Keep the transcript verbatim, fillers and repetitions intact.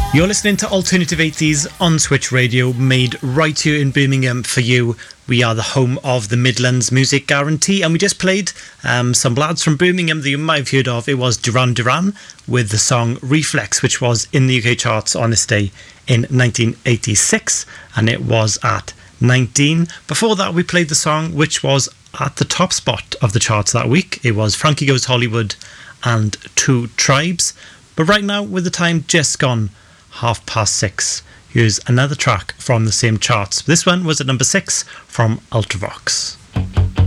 You're listening to Alternative eighties on Switch Radio, made right here in Birmingham for you. We are the home of the Midlands Music Guarantee, and we just played um, some lads from Birmingham that you might have heard of. It was Duran Duran with the song Reflex, which was in the U K charts on this day in nineteen eighty-six, and it was at nineteen. Before that, we played the song which was at the top spot of the charts that week. It was Frankie Goes Hollywood and Two Tribes. But right now, with the time just gone, half past six, here's another track from the same charts. This one was at number six from Ultravox.